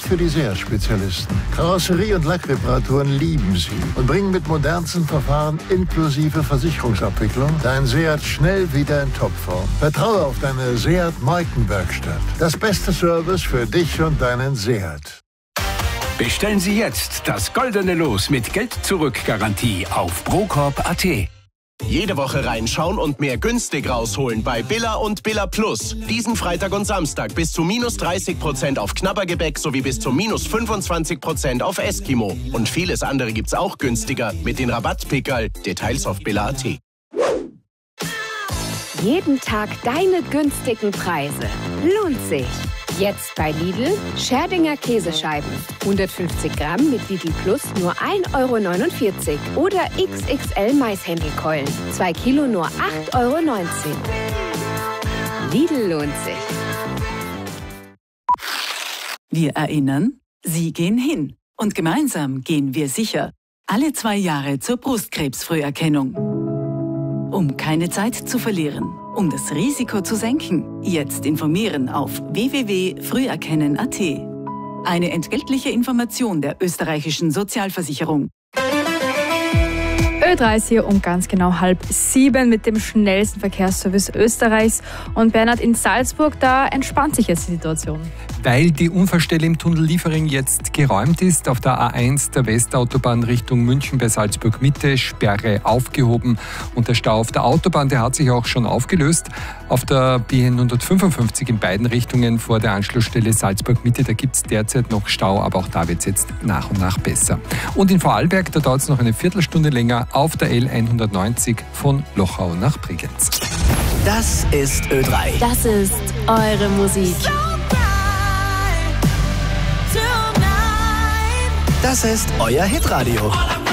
für die Seat-Spezialisten. Karosserie- und Lackreparaturen lieben sie und bringen mit modernsten Verfahren inklusive Versicherungsabwicklung dein Seat schnell wieder in Topform. Vertraue auf deine Seat-Markenwerkstatt. Das beste Service für dich und deinen Seat. Bestellen Sie jetzt das goldene Los mit Geld-Zurück-Garantie auf Procorp.at. Jede Woche reinschauen und mehr günstig rausholen bei Billa und Billa Plus. Diesen Freitag und Samstag bis zu minus 30% auf Knabbergebäck sowie bis zu minus 25% auf Eskimo. Und vieles andere gibt's auch günstiger mit den Rabattpickerl. Details auf Billa.at. Jeden Tag deine günstigen Preise. Lohnt sich. Jetzt bei Lidl Scherdinger Käsescheiben. 150 Gramm mit Lidl Plus nur 1,49 € oder XXL Maishändelkeulen. 2 Kilo nur 8,19 €. Lidl lohnt sich. Wir erinnern, Sie gehen hin. Und gemeinsam gehen wir sicher. Alle 2 Jahre zur Brustkrebsfrüherkennung. Um keine Zeit zu verlieren. Um das Risiko zu senken, jetzt informieren auf www.früherkennen.at. Eine entgeltliche Information der österreichischen Sozialversicherung. Ö3 ist hier um ganz genau 6:30 mit dem schnellsten Verkehrsservice Österreichs. Und Bernhard, in Salzburg, da entspannt sich jetzt die Situation. Weil die Unfallstelle im Tunnel Liefering jetzt geräumt ist, auf der A1 der Westautobahn Richtung München bei Salzburg Mitte, Sperre aufgehoben. Und der Stau auf der Autobahn, der hat sich auch schon aufgelöst. Auf der BN 155 in beiden Richtungen vor der Anschlussstelle Salzburg Mitte, da gibt es derzeit noch Stau, aber auch da wird es jetzt nach und nach besser. Und in Vorarlberg, da dauert es noch eine Viertelstunde länger auf der L190 von Lochau nach Bregenz. Das ist Ö3. Das ist eure Musik. Das ist euer Hitradio.